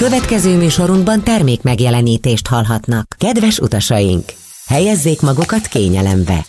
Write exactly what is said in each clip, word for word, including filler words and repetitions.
Következő műsorunkban termék megjelenítést hallhatnak. Kedves utasaink, helyezzék magukat kényelembe.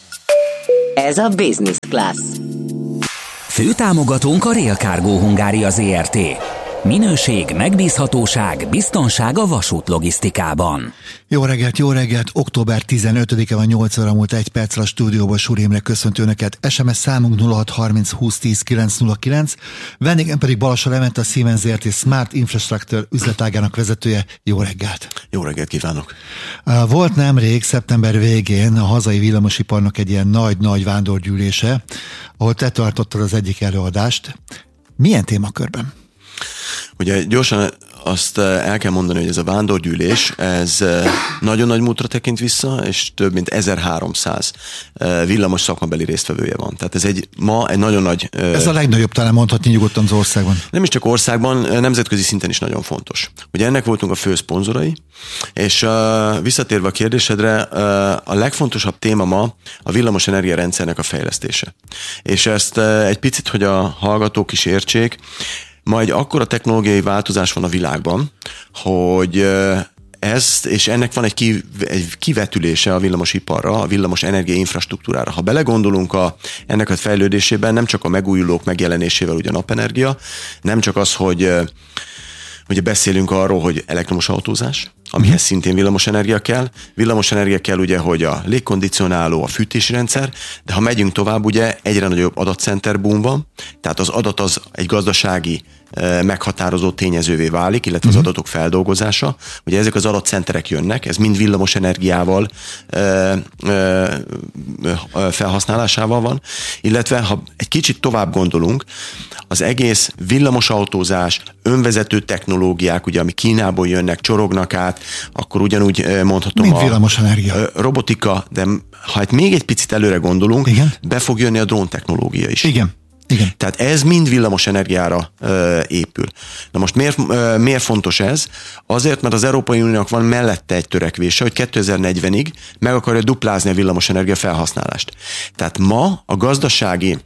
Ez a Business Class. Főtámogatónk a Rail Cargo Hungária Zrt. Minőség, megbízhatóság, biztonság a vasút logisztikában. Jó reggelt, jó reggelt! október tizenötödike van, nyolc óra múlt egy perccel a stúdióban. Súri Imre köszöntő Önöket. es em es számunk nulla hat harminc húsz tíz kilenc nulla kilenc. Vendégem pedig Balassa Levente, a Siemens Zrt. Smart Infrastructure üzletágának vezetője. Jó reggelt! Jó reggelt kívánok! Volt nemrég, szeptember végén a hazai villamosiparnak egy ilyen nagy-nagy vándorgyűlése, ahol te tartottad az egyik előadást. Milyen témakörben? Ugye gyorsan azt el kell mondani, hogy ez a vándorgyűlés, ez nagyon nagy múltra tekint vissza, és több mint ezerháromszáz villamos szakmabeli résztvevője van. Tehát ez egy ma egy nagyon nagy... Ez a legnagyobb, talán mondhatni nyugodtan az országban. Nem is csak országban, nemzetközi szinten is nagyon fontos. Ugye ennek voltunk a fő szponzorai, és uh, visszatérve a kérdésedre, uh, a legfontosabb téma ma a villamos energiarendszernek a fejlesztése. És ezt uh, egy picit, hogy a hallgatók is értsék, ma egy akkora technológiai változás van a világban, hogy ezt, és ennek van egy, ki, egy kivetülése a villamosiparra, a villamos energia infrastruktúrára. Ha belegondolunk a, ennek a fejlődésében, nem csak a megújulók megjelenésével, ugye napenergia, nem csak az, hogy ugye beszélünk arról, hogy elektromos autózás, amihez szintén villamosenergia kell. Villamosenergia kell ugye, hogy a légkondicionáló, a fűtési rendszer, de ha megyünk tovább, ugye egyre nagyobb adatcenter boom van, tehát az adat az egy gazdasági meghatározó tényezővé válik, illetve az adatok feldolgozása. Ugye ezek az adatcenterek jönnek, ez mind villamos energiával ö, ö, ö, felhasználásával van, illetve ha egy kicsit tovább gondolunk, az egész villamos autózás, önvezető technológiák, ugye, ami Kínából jönnek, csorognak át, akkor ugyanúgy mondhatom mind villamos energia. A robotika, de ha egy még egy picit előre gondolunk, igen, be fog jönni a drón technológia is. Igen. Igen. Tehát ez mind villamos energiára ö, épül. Na most miért, ö, miért fontos ez? Azért, mert az Európai Uniónak van mellette egy törekvése, hogy kétezer-negyvenig meg akarja duplázni a villamos energia felhasználást. Tehát ma a gazdasági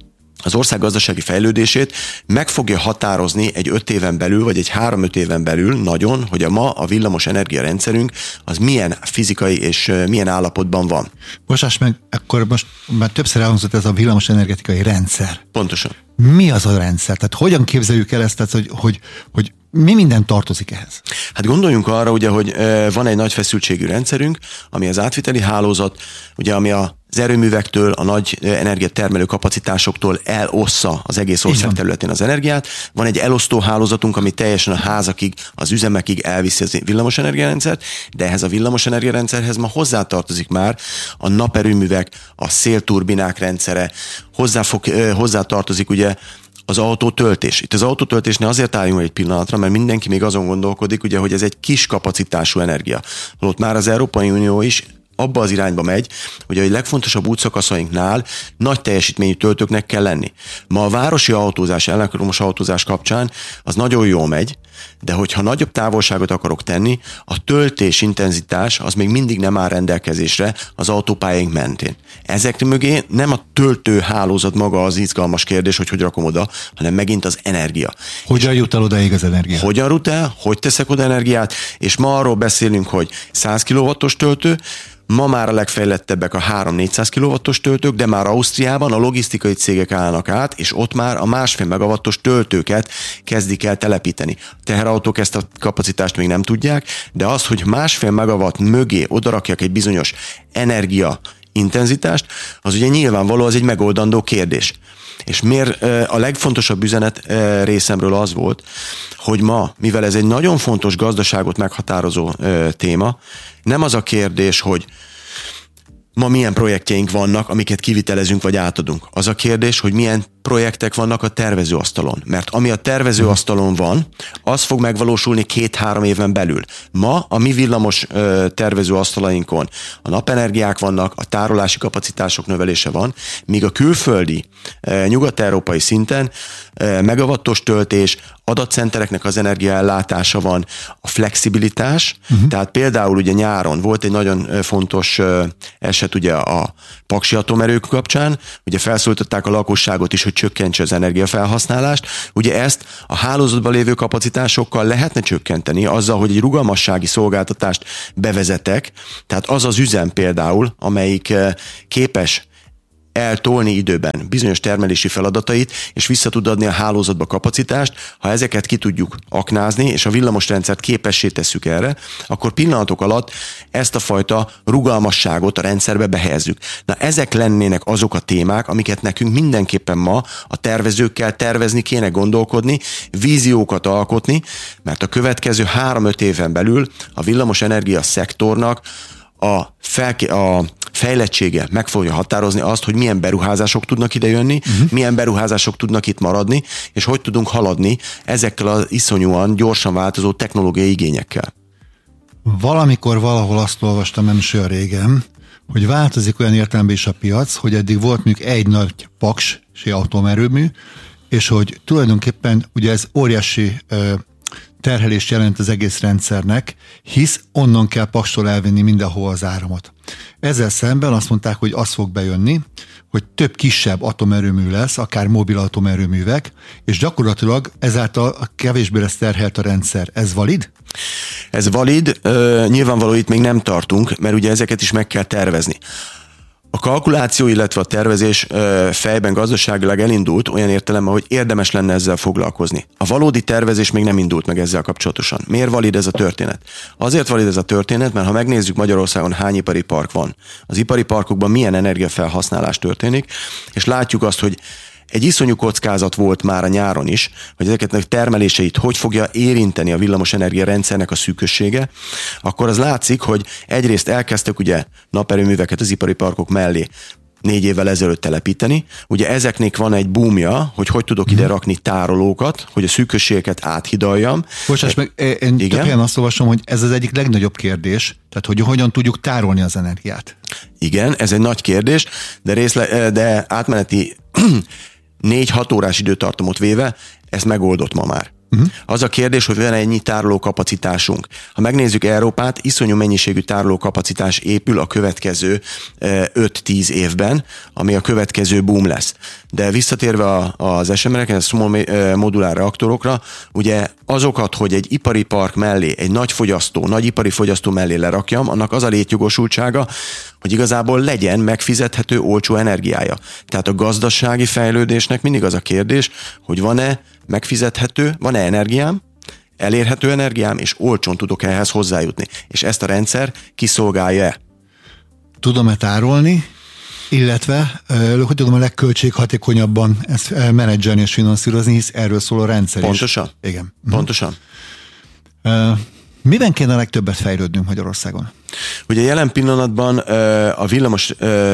az ország gazdasági fejlődését meg fogja határozni egy öt éven belül, vagy egy három-öt éven belül nagyon, hogy a ma a villamos energiarendszerünk az milyen fizikai és milyen állapotban van. Bocsáss meg, akkor most már többször elhangzott ez a villamos energetikai rendszer. Pontosan. Mi az a rendszer? Tehát hogyan képzeljük el ezt, tehát, hogy, hogy, hogy mi minden tartozik ehhez? Hát gondoljunk arra, ugye, hogy van egy nagy feszültségű rendszerünk, ami az átviteli hálózat, ugye, ami a az erőművektől, a nagy energiatermelő kapacitásoktól elossza az egész ország területén az energiát. Van egy elosztó hálózatunk, ami teljesen a házakig, az üzemekig elviszi az villamos energiarendszert, de ehhez a villamos energiarendszerhez ma hozzátartozik már a naperőművek, a szélturbinák rendszere, hozzá fog, hozzátartozik ugye az autótöltés. Itt az autótöltésnél azért álljunk egy pillanatra, mert mindenki még azon gondolkodik, ugye, hogy ez egy kis kapacitású energia. Holott már az Európai Unió is abba az irányba megy, hogy a legfontosabb útszakaszainknál nagy teljesítményű töltőknek kell lenni. Ma a városi autózás, elektromos autózás kapcsán az nagyon jól megy, de hogyha nagyobb távolságot akarok tenni, a töltés intenzitás az még mindig nem áll rendelkezésre az autópályáink mentén. Ezek mögé nem a töltőhálózat maga az izgalmas kérdés, hogy hogy rakom oda, hanem megint az energia. Hogyan jut el odaig az energia? Hogyan jut el, hogy teszek oda energiát, és ma arról beszélünk, hogy száz kilowattos töltő, ma már a legfejlettebbek a három-négyszáz kilowattos töltők, de már Ausztriában a logisztikai cégek állnak át, és ott már a másfél megawattos töltőket kezdik el telepíteni. A teherautók ezt a kapacitást még nem tudják, de az, hogy másfél megawatt mögé odarakjak egy bizonyos energia intenzitást, az ugye nyilvánvaló, az egy megoldandó kérdés. És miért a legfontosabb üzenet részemről az volt, hogy ma, mivel ez egy nagyon fontos gazdaságot meghatározó téma, nem az a kérdés, hogy ma milyen projektjeink vannak, amiket kivitelezünk vagy átadunk. Az a kérdés, hogy milyen projektek vannak a tervezőasztalon. Mert ami a tervezőasztalon van, az fog megvalósulni két-három éven belül. Ma a mi villamos ö, tervezőasztalainkon a napenergiák vannak, a tárolási kapacitások növelése van, míg a külföldi, ö, nyugat-európai szinten ö, megawattos töltés, adatcentereknek az energiaellátása van, a flexibilitás, uh-huh. tehát például ugye nyáron volt egy nagyon fontos ö, eset ugye a Paksi atomerők kapcsán, ugye felszólították a lakosságot is, hogy csökkentse az energiafelhasználást. Ugye ezt a hálózatban lévő kapacitásokkal lehetne csökkenteni azzal, hogy egy rugalmassági szolgáltatást bevezetek, tehát az az üzem például, amelyik képes eltolni időben bizonyos termelési feladatait, és vissza tud adni a hálózatba kapacitást, ha ezeket ki tudjuk aknázni, és a villamosrendszert képessé tesszük erre, akkor pillanatok alatt ezt a fajta rugalmasságot a rendszerbe behelyezzük. Na, ezek lennének azok a témák, amiket nekünk mindenképpen ma a tervezőkkel tervezni kéne, gondolkodni, víziókat alkotni, mert a következő három-öt éven belül a villamosenergia szektornak a, felké- a fejlettsége meg fogja határozni azt, hogy milyen beruházások tudnak ide jönni, uh-huh. milyen beruházások tudnak itt maradni, és hogy tudunk haladni ezekkel az iszonyúan gyorsan változó technológiai igényekkel. Valamikor valahol azt olvastam, nem is olyan régen, hogy változik olyan értelemben is a piac, hogy eddig volt mondjuk egy nagy paksi atomerőmű, és hogy tulajdonképpen ugye ez óriási ö, terhelést jelent az egész rendszernek, hisz onnan kell Pakstól elvinni mindenhol az áramot. Ezzel szemben azt mondták, hogy az fog bejönni, hogy több kisebb atomerőmű lesz, akár mobil atomerőművek, és gyakorlatilag ezáltal kevésbé lesz terhelt a rendszer. Ez valid? Ez valid, nyilvánvaló itt még nem tartunk, mert ugye ezeket is meg kell tervezni. A kalkuláció, illetve a tervezés fejben gazdaságilag elindult olyan értelemben, hogy érdemes lenne ezzel foglalkozni. A valódi tervezés még nem indult meg ezzel kapcsolatosan. Miért valid ez a történet? Azért valid ez a történet, mert ha megnézzük Magyarországon hány ipari park van, az ipari parkokban milyen energiafelhasználás történik, és látjuk azt, hogy egy iszonyú kockázat volt már a nyáron is, hogy ezeket a termeléseit hogy fogja érinteni a villamosenergia rendszernek a szűkössége, akkor az látszik, hogy egyrészt elkezdtek ugye naperőműveket az ipari parkok mellé négy évvel ezelőtt telepíteni. Ugye ezeknek van egy boomja, hogy hogy tudok ide rakni tárolókat, hogy a szűkösségeket áthidaljam. Bocsáss meg, én több helyen azt olvasom, hogy ez az egyik legnagyobb kérdés, tehát hogy hogyan tudjuk tárolni az energiát. Igen, ez egy nagy kérdés, de, részle, de átmeneti négy-hat órás időtartamot véve ezt megoldott ma már. Uh-huh. Az a kérdés, hogy van ennyi tárolókapacitásunk. Ha megnézzük Európát, iszonyú mennyiségű tárolókapacitás épül a következő öt-tíz évben, ami a következő boom lesz. De visszatérve az es em er-ekre, a small modulár reaktorokra, ugye azokat, hogy egy ipari park mellé, egy nagy fogyasztó, nagy ipari fogyasztó mellé lerakjam, annak az a létjogosultsága, hogy igazából legyen megfizethető, olcsó energiája. Tehát a gazdasági fejlődésnek mindig az a kérdés, hogy van-e megfizethető, van-e energiám, elérhető energiám, és olcsón tudok ehhez hozzájutni. És ezt a rendszer kiszolgálja-e? Tudom-e tárolni, illetve hogy tudom a legköltséghatékonyabban ezt menedzselni és finanszírozni, hisz erről szól a rendszer is. Pontosan? Igen. Pontosan. Miben kéne a legtöbbet fejlődnünk Magyarországon? Ugye jelen pillanatban a villamos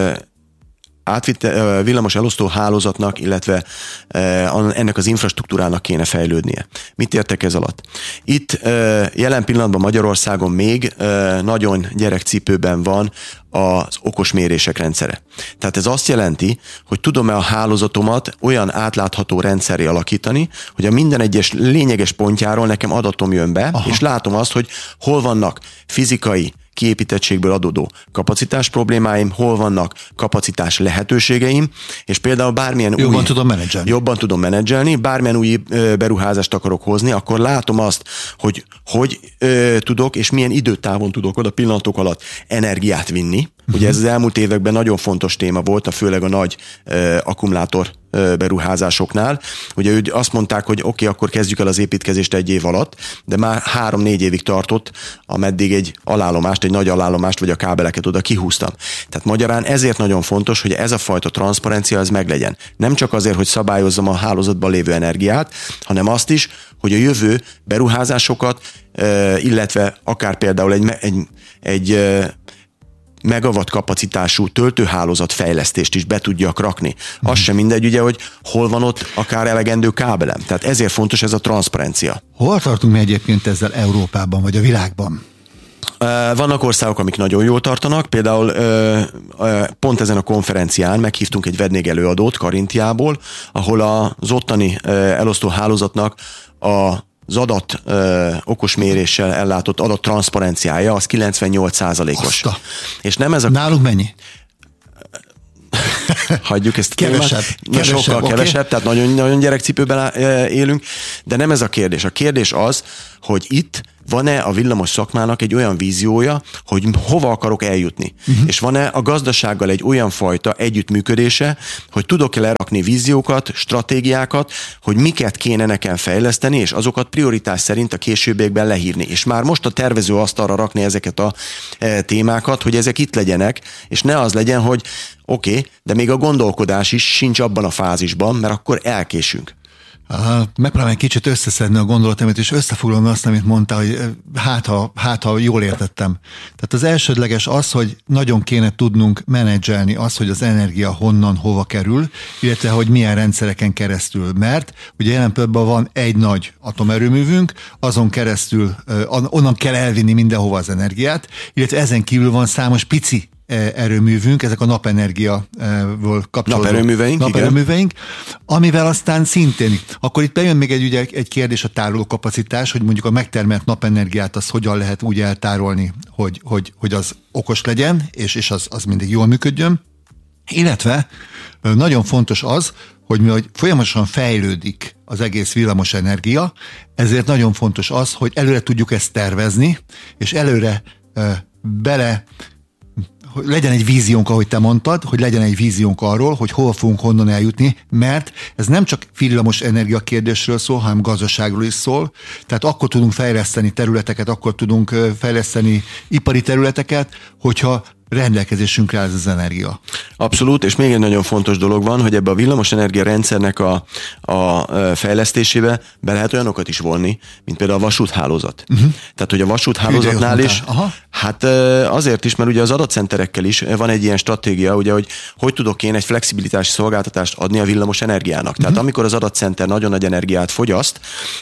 átvitte, villamos elosztó hálózatnak, illetve ennek az infrastruktúrának kéne fejlődnie. Mit értek ez alatt? Itt jelen pillanatban Magyarországon még nagyon gyerekcipőben van az okos mérések rendszere. Tehát ez azt jelenti, hogy tudom-e a hálózatomat olyan átlátható rendszerré alakítani, hogy a minden egyes lényeges pontjáról nekem adatom jön be, aha, és látom azt, hogy hol vannak fizikai kiépítettségből adódó kapacitás problémáim, hol vannak kapacitás lehetőségeim, és például bármilyen jobban új... tudom menedzselni. Jobban tudom menedzselni, bármilyen új beruházást akarok hozni, akkor látom azt, hogy hogy ö, tudok, és milyen időtávon tudok oda pillanatok alatt energiát vinni. Uh-huh. Ugye ez az elmúlt években nagyon fontos téma volt, a főleg a nagy ö, akkumulátor ö, beruházásoknál. Ugye ők azt mondták, hogy oké, okay, akkor kezdjük el az építkezést egy év alatt, de már három-négy évig tartott, ameddig egy alállomást, egy nagy alállomást, vagy a kábeleket oda kihúztam. Tehát magyarán ezért nagyon fontos, hogy ez a fajta transzparencia ez meglegyen. Nem csak azért, hogy szabályozzam a hálózatban lévő energiát, hanem azt is, hogy a jövő beruházásokat, illetve akár például egy, egy, egy megawatt kapacitású töltőhálózat fejlesztést is be tudjak rakni. Az hmm. sem mindegy, ugye, hogy hol van ott akár elegendő kábelem. Tehát ezért fontos ez a transzparencia. Hol tartunk mi egyébként ezzel Európában, vagy a világban? Vannak országok, amik nagyon jól tartanak, például pont ezen a konferencián meghívtunk egy vendégelőadót Karintiából, ahol az ottani elosztó hálózatnak a az adat ö, okos méréssel ellátott adat transzparenciája az kilencvennyolc százalékos. Oszta. És nem ez a... Nálunk mennyi? hagyjuk ezt kevesebb, témát. Sokkal kevesebb, kevesebb, okay. tehát nagyon, nagyon gyerekcipőben élünk, de nem ez a kérdés. A kérdés az, hogy itt van-e a villamos szakmának egy olyan víziója, hogy hova akarok eljutni. Uh-huh. És van-e a gazdasággal egy olyan fajta együttműködése, hogy tudok-e lerakni víziókat, stratégiákat, hogy miket kéne nekem fejleszteni, és azokat prioritás szerint a későbbiekben lehívni. És már most a tervező asztalra rakni ezeket a e, témákat, hogy ezek itt legyenek, és ne az legyen, hogy oké, okay, de még a gondolkodás is sincs abban a fázisban, mert akkor elkésünk. Aha, megpróbálom egy kicsit összeszedni a gondolatomat, és összefoglalni azt, amit mondtál, hogy hát ha, hát ha jól értettem. Tehát az elsődleges az, hogy nagyon kéne tudnunk menedzselni azt, hogy az energia honnan, hova kerül, illetve hogy milyen rendszereken keresztül. Mert ugye jelen pillanatban van egy nagy atomerőművünk, azon keresztül, onnan kell elvinni mindenhova az energiát, illetve ezen kívül van számos pici erőművünk, ezek a napenergiával kapcsolódó naperőműveink, naperőműveink amivel aztán szintén, akkor itt bejön még egy, ugye, egy kérdés, a tárolókapacitás, hogy mondjuk a megtermelt napenergiát az hogyan lehet úgy eltárolni, hogy, hogy, hogy az okos legyen, és, és az, az mindig jól működjön. Illetve nagyon fontos az, hogy mi, hogy folyamatosan fejlődik az egész villamos energia, ezért nagyon fontos az, hogy előre tudjuk ezt tervezni, és előre uh, bele hogy legyen egy víziónk, ahogy te mondtad, hogy legyen egy víziónk arról, hogy hova fogunk honnan eljutni, mert ez nem csak villamos energia kérdésről szól, hanem gazdaságról is szól. Tehát akkor tudunk fejleszteni területeket, akkor tudunk fejleszteni ipari területeket, hogyha rendelkezésünkre áll ez az energia. Abszolút, és még egy nagyon fontos dolog van, hogy ebbe a villamosenergia rendszernek a, a fejlesztésébe be lehet olyanokat is vonni, mint például a vasúthálózat. Uh-huh. Tehát, hogy a vasúthálózatnál is, Aha. hát azért is, mert ugye az adatcenterekkel is van egy ilyen stratégia, ugye, hogy hogy tudok én egy flexibilitási szolgáltatást adni a villamos energiának. Uh-huh. Tehát amikor az adatcenter nagyon nagy energiát fogyaszt,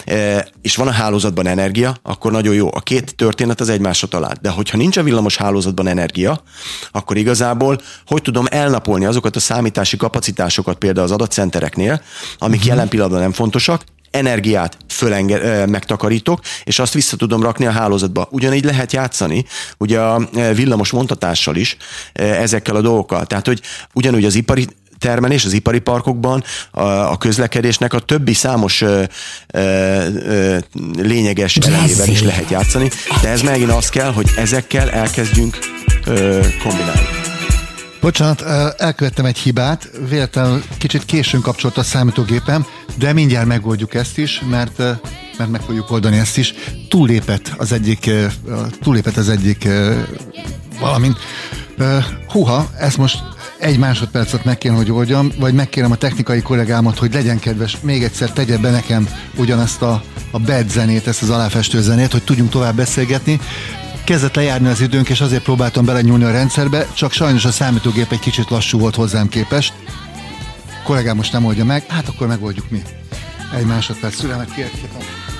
és van a hálózatban energia, akkor nagyon jó. A két történet az egymásra talált. De hogyha nincs a villamos hálózatban energia, akkor igazából hogy tudom elnapolni azokat a számítási kapacitásokat például az adatcentereknél, amik uh-huh. jelen pillanatban nem fontosak, energiát fölenge, megtakarítok, és azt vissza tudom rakni a hálózatba. Ugyanígy lehet játszani, ugye a villamos montatással is ezekkel a dolgokkal. Tehát, hogy ugyanúgy az ipari termelés, az ipari parkokban, a, a közlekedésnek a többi számos ö, ö, lényeges elemével is lehet játszani, de ez megint az kell, hogy ezekkel elkezdjünk ö, kombinálni. Bocsánat, elkövettem egy hibát, véletlenül kicsit későn kapcsolt a számítógépem, de mindjárt megoldjuk ezt is, mert, mert meg fogjuk oldani ezt is. Túllépett az egyik, túllépett az egyik valamint. Húha, ezt most egy másodpercet meg kéne, hogy oldjam, vagy megkérem a technikai kollégámat, hogy legyen kedves, még egyszer tegye be nekem ugyanazt a, a bed zenét, ezt az aláfestő zenét, hogy tudjunk tovább beszélgetni. Kezdett lejárni az időnk, és azért próbáltam belenyúlni a rendszerbe, csak sajnos a számítógép egy kicsit lassú volt hozzám képest. A kollégám most nem oldja meg, hát akkor megoldjuk mi. Egy másodperc szülemet kérek.